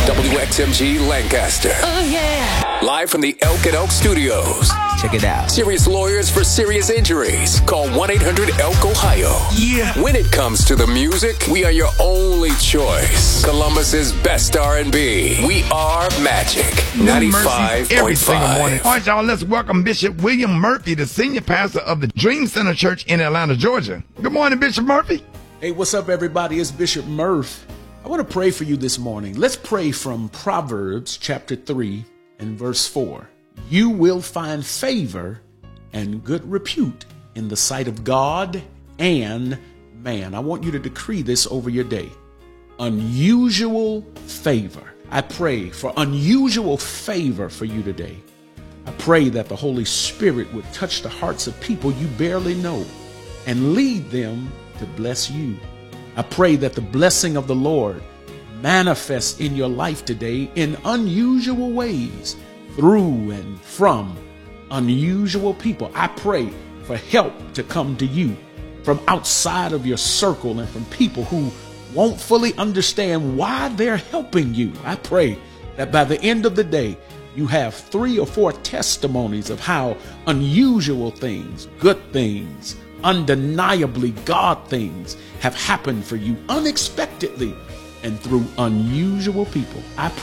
WXMG Lancaster. Oh, yeah. Live from the Elk and Oak Studios. Check it out. Serious lawyers for serious injuries. Call 1-800-ELK Ohio. Yeah. When it comes to the music, we are your only choice. Columbus's best R&B. We are Magic 95.5. Every single morning. All right, y'all, let's welcome Bishop William Murphy, the senior pastor of the Dream Center Church in Atlanta, Georgia. Good morning, Bishop Murphy. Hey, what's up, everybody? It's Bishop Murph. I want to pray for you this morning. Let's pray from Proverbs chapter 3 and verse 4. You will find favor and good repute in the sight of God and man. I want you to decree this over your day. Unusual favor. I pray for unusual favor for you today. I pray that the Holy Spirit would touch the hearts of people you barely know and lead them to bless you. I pray that the blessing of the Lord manifests in your life today in unusual ways through and from unusual people. I pray for help to come to you from outside of your circle and from people who won't fully understand why they're helping you. I pray that by the end of the day, you have 3 or 4 testimonies of how unusual things, good things, undeniably God things have happened for you unexpectedly and through unusual people. I